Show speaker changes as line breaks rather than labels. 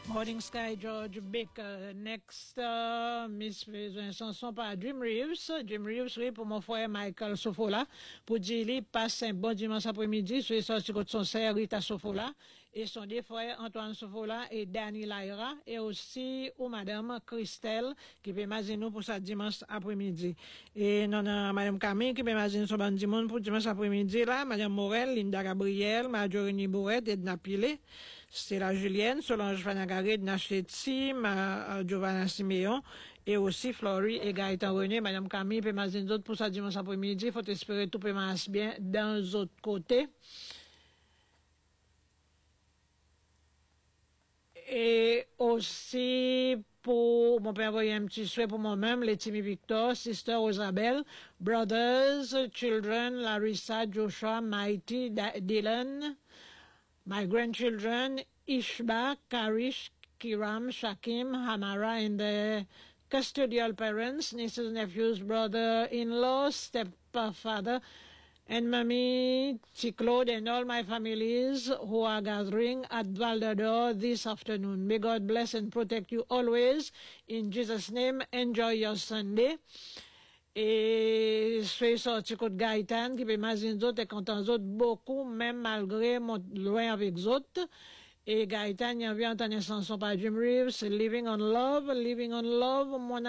Morning Sky, George Baker. Next, Miss une chanson par Jim Reeves. Jim Reeves, oui, pour mon frère Michael Sofola. Pour dire, il passe un bon dimanche après-midi. Sur les sorties de son sœur Rita Sofola. Et son deux frères Antoine Sofola et Danny Lyra. Et aussi, ou madame Christelle, qui peut imaginer nous pour sa dimanche après-midi. Et non, madame Camille, qui peut imaginer son bon dimanche pour dimanche après-midi, là. Madame Morel, Linda Gabriel, Marjorie Bourette, Edna Pilé. Stella Julienne, Solange Vanagare, Nachetsi, Giovanna Siméon, et aussi Florie et Gaëtan René, Madame Camille, puis Mazine d'autres pour sa dimanche après-midi. Faut espérer tout peut marcher bien dans les autres côtés. Et aussi, pour mon père envoyer un petit souhait pour moi-même, les Timmy Victor, Sister Rosabelle, Brothers, Children, Larissa, Joshua, Mighty, Dylan, my grandchildren, Ishba, Karish, Kiram, Shakim, Hamara, and the custodial parents, nieces, nephews, brother-in-law, stepfather, and Mommy, Claude, and all my families who are gathering at Valdador this afternoon. May God bless and protect you always. In Jesus' name, enjoy your Sunday. Et soyez sortis contre Gaëtan, qui peut imaginer d'autres et content d'autres beaucoup, même malgré mon loin avec d'autres. Et Gaëtan, il y a envie d'entendre une chanson par Jim Reeves, Living on Love, mon